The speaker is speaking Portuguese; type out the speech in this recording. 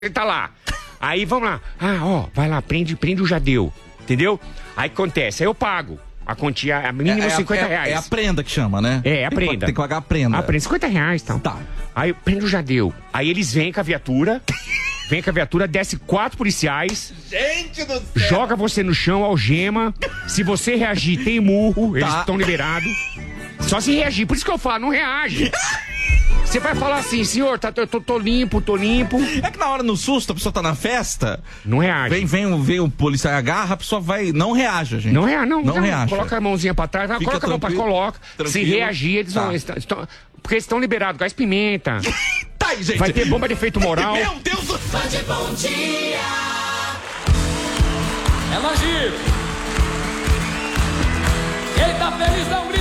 Ele tá lá. Aí vamos lá. Vai lá, prende o Jadeu. Entendeu? Aí acontece, aí eu pago. A quantia, a mínimo R$50. É a prenda que chama, né? É, a prenda. Tem que pagar a prenda. A prenda, R$50, então. Tá. Aí prende o Jadeu. Aí eles vêm com a viatura. Desce 4 policiais. Gente do céu! Joga você no chão, algema. Se você reagir, tem murro. Eles estão liberados. Só se reagir. Por isso que eu falo, não reage. Você vai falar assim, senhor, eu tô limpo. É que na hora, no susto, a pessoa tá na festa. Não reage. Vem o policial, agarra, a pessoa vai. Não reaja, gente. Não reage, não reage. Coloca a mãozinha pra trás, coloca a mão pra trás, coloca. Se reagir, eles vão. Porque eles estão liberados, gás pimenta. Tá aí, gente. Vai ter bomba de efeito moral. Meu Deus do céu. Bom dia. É Magiro. Quem tá feliz não grita.